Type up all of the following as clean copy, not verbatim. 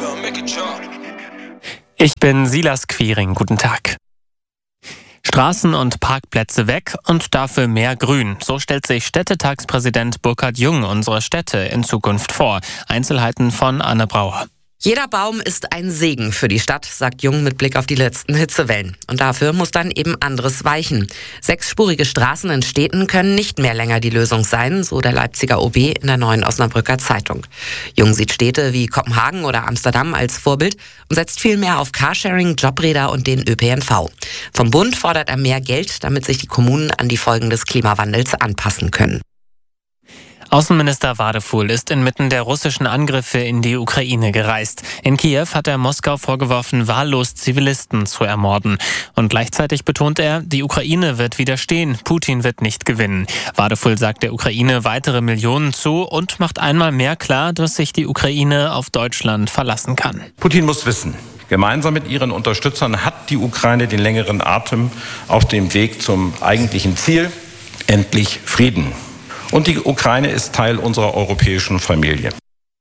Ich bin Silas Quiring, guten Tag. Straßen und Parkplätze weg und dafür mehr Grün. So stellt sich Städtetagspräsident Burkhard Jung unsere Städte in Zukunft vor. Einzelheiten von Anne Brauer. Jeder Baum ist ein Segen für die Stadt, sagt Jung mit Blick auf die letzten Hitzewellen. Und dafür muss dann eben anderes weichen. 6-spurige Straßen in Städten können nicht mehr länger die Lösung sein, so der Leipziger OB in der Neuen Osnabrücker Zeitung. Jung sieht Städte wie Kopenhagen oder Amsterdam als Vorbild und setzt viel mehr auf Carsharing, Jobräder und den ÖPNV. Vom Bund fordert er mehr Geld, damit sich die Kommunen an die Folgen des Klimawandels anpassen können. Außenminister Wadefuhl ist inmitten der russischen Angriffe in die Ukraine gereist. In Kiew hat er Moskau vorgeworfen, wahllos Zivilisten zu ermorden. Und gleichzeitig betont er, die Ukraine wird widerstehen, Putin wird nicht gewinnen. Wadefuhl sagt der Ukraine weitere Millionen zu und macht einmal mehr klar, dass sich die Ukraine auf Deutschland verlassen kann. Putin muss wissen, gemeinsam mit ihren Unterstützern hat die Ukraine den längeren Atem auf dem Weg zum eigentlichen Ziel, endlich Frieden. Und die Ukraine ist Teil unserer europäischen Familie.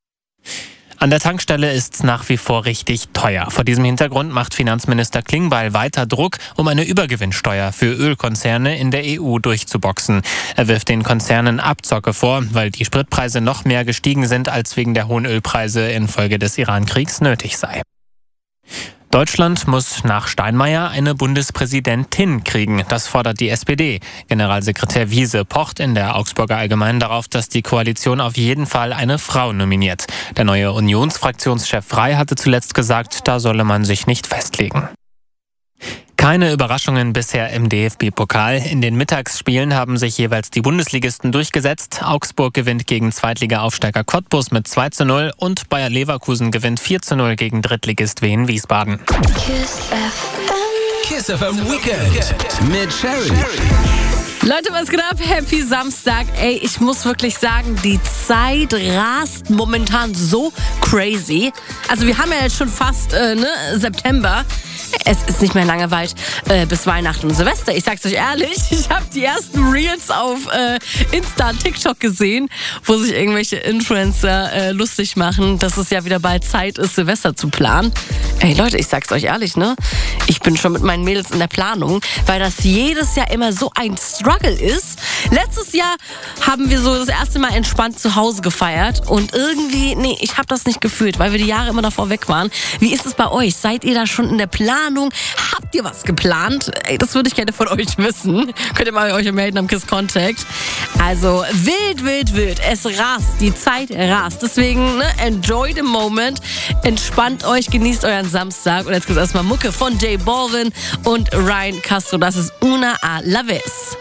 An der Tankstelle ist es nach wie vor richtig teuer. Vor diesem Hintergrund macht Finanzminister Klingbeil weiter Druck, um eine Übergewinnsteuer für Ölkonzerne in der EU durchzuboxen. Er wirft den Konzernen Abzocke vor, weil die Spritpreise noch mehr gestiegen sind, als wegen der hohen Ölpreise infolge des Iran-Kriegs nötig sei. Deutschland muss nach Steinmeier eine Bundespräsidentin kriegen. Das fordert die SPD. Generalsekretär Wiese pocht in der Augsburger Allgemeinen darauf, dass die Koalition auf jeden Fall eine Frau nominiert. Der neue Unionsfraktionschef Frey hatte zuletzt gesagt, da solle man sich nicht festlegen. Keine Überraschungen bisher im DFB-Pokal. In den Mittagsspielen haben sich jeweils die Bundesligisten durchgesetzt. Augsburg gewinnt gegen Zweitliga-Aufsteiger Cottbus mit 2:0 und Bayer Leverkusen gewinnt 4:0 gegen Drittligist Wien Wiesbaden. Kiss FM Weekend mit Sherry. Leute, was geht ab? Happy Samstag. Ey, ich muss wirklich sagen, die Zeit rast momentan so crazy. Also wir haben ja jetzt schon fast September. Es ist nicht mehr lange weit bis Weihnachten und Silvester. Ich sag's euch ehrlich, ich habe die ersten Reels auf Insta und TikTok gesehen, wo sich irgendwelche Influencer lustig machen, dass es ja wieder bald Zeit ist, Silvester zu planen. Ey Leute, ich sag's euch ehrlich, ne? Ich bin schon mit meinen Mädels in der Planung, weil das jedes Jahr immer so ein Struggle ist. Letztes Jahr haben wir so das erste Mal entspannt zu Hause gefeiert und irgendwie, ich habe das nicht gefühlt, weil wir die Jahre immer davor weg waren. Wie ist es bei euch? Seid ihr da schon in der Planung? Habt ihr was geplant? Ey, das würde ich gerne von euch wissen. Könnt ihr mal euch melden am KISS Contact. Also wild. Es rast, die Zeit rast. Deswegen, enjoy the moment. Entspannt euch, genießt euren Samstag. Und jetzt gibt's erstmal Mucke von J Balvin und Ryan Castro. Das ist Una a la vez.